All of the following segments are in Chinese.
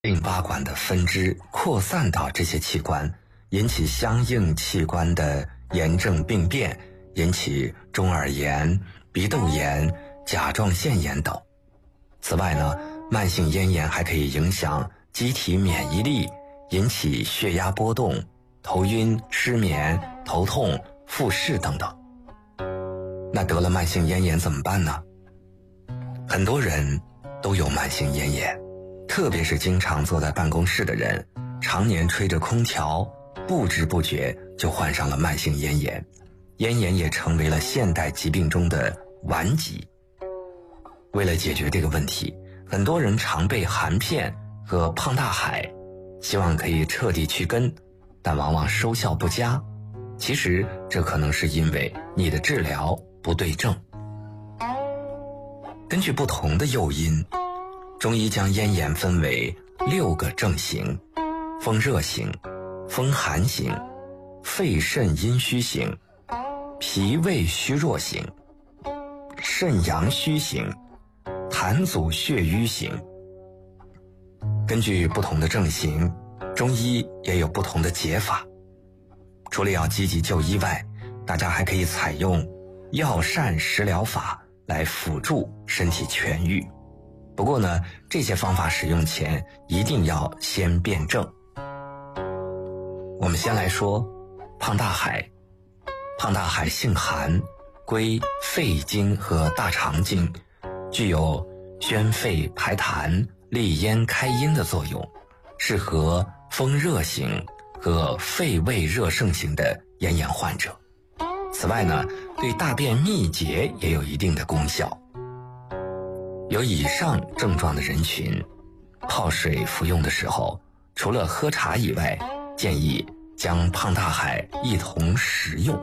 淋巴管的分支扩散到这些器官，引起相应器官的炎症病变，引起中耳炎、鼻窦炎、甲状腺炎等。此外呢，慢性咽炎还可以影响机体免疫力，引起血压波动、头晕、失眠、头痛、复视等等。那得了慢性咽炎怎么办呢？很多人都有慢性咽炎，特别是经常坐在办公室的人，常年吹着空调，不知不觉就患上了慢性咽炎，咽炎也成为了现代疾病中的顽疾。为了解决这个问题，很多人常备含片和胖大海，希望可以彻底去根，但往往收效不佳。其实这可能是因为你的治疗不对症。根据不同的诱因，中医将咽炎分为6个症型：风热型、风寒型、肺肾阴虚型、脾胃虚弱型、肾阳虚型、痰阻血瘀型。根据不同的症型，中医也有不同的解法。除了要积极就医外，大家还可以采用药膳食疗法来辅助身体痊愈。不过呢，这些方法使用前一定要先辩证。我们先来说胖大海。胖大海性寒，归肺经和大肠经，具有宣肺排痰、利咽开阴的作用，适合风热型和肺胃热盛型的咽炎患者。此外呢，对大便秘结也有一定的功效。有以上症状的人群，泡水服用的时候，除了喝茶以外，建议将胖大海一同食用。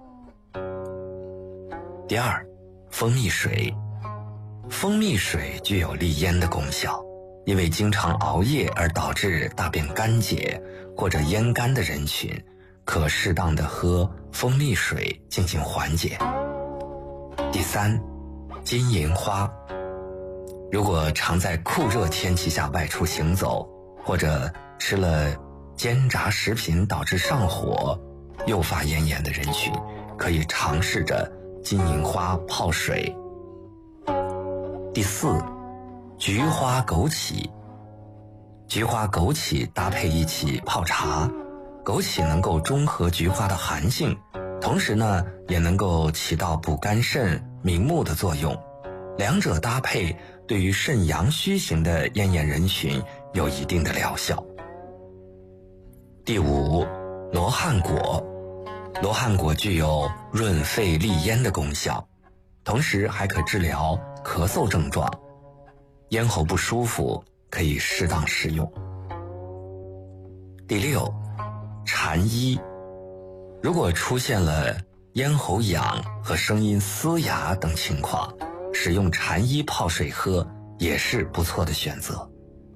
第二，蜂蜜水。蜂蜜水具有利咽的功效，因为经常熬夜而导致大便干结或者咽干的人群，可适当的喝蜂蜜水进行缓解。第三，金银花。如果常在酷热天气下外出行走，或者吃了煎炸食品导致上火，诱发咽炎的人群，可以尝试着金银花泡水。第四，菊花枸杞。菊花枸杞搭配一起泡茶，枸杞能够中和菊花的寒性，同时呢，也能够起到补肝肾、明目的作用。两者搭配，对于肾阳虚型的咽炎人群有一定的疗效。第五，罗汉果。罗汉果具有润肺利咽的功效，同时还可治疗咳嗽症状，咽喉不舒服可以适当食用。第六，蝉衣。如果出现了咽喉痒和声音嘶哑等情况，使用蝉衣泡水喝也是不错的选择。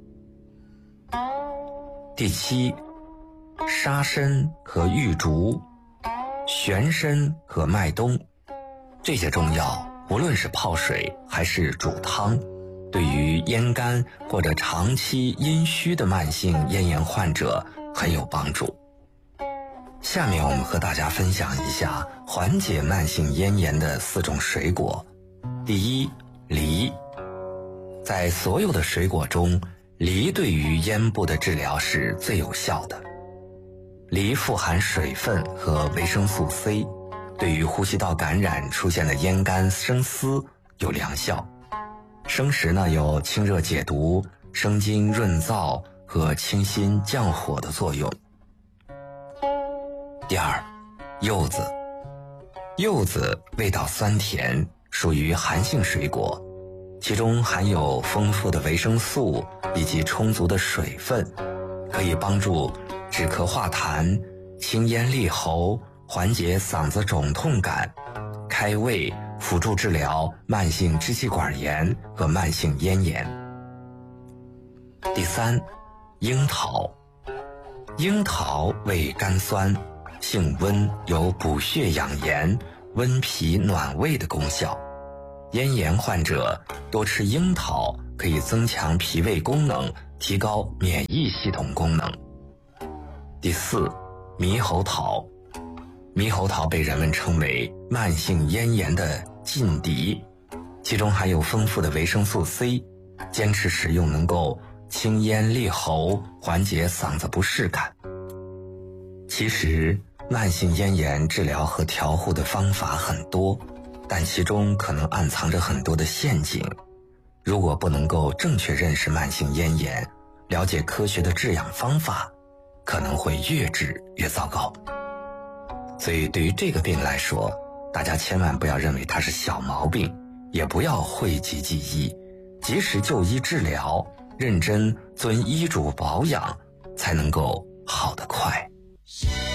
第七，沙参和玉竹、玄参和麦冬。这些中药无论是泡水还是煮汤，对于咽干或者长期阴虚的慢性咽炎患者很有帮助。下面我们和大家分享一下缓解慢性咽炎的4种水果。第一，梨。在所有的水果中，梨对于咽部的治疗是最有效的。梨富含水分和维生素 C， 对于呼吸道感染出现的咽干生嘶有良效。生食呢有清热解毒、生津润燥和清心降火的作用。第二，柚子。柚子味道酸甜，属于寒性水果，其中含有丰富的维生素以及充足的水分，可以帮助止咳化痰、清咽利喉、缓解嗓子肿痛感、开胃，辅助治疗慢性支气管炎和慢性咽炎。第三，樱桃。樱桃味甘酸，性温，有补血养颜、温脾暖胃的功效。 咽炎患者多吃樱桃可以增强脾胃功能，提高免疫系统功能。第四，猕猴桃。猕猴桃被人们称为慢性咽炎的劲敌，其中含有丰富的维生素 C， 坚持食用能够清咽利喉，缓解嗓子不适感。其实慢性咽炎治疗和调护的方法很多，但其中可能暗藏着很多的陷阱。如果不能够正确认识慢性咽炎，了解科学的治养方法，可能会越治越糟糕。所以对于这个病来说，大家千万不要认为它是小毛病，也不要讳疾忌医，及时就医治疗，认真遵医嘱保养，才能够好得快。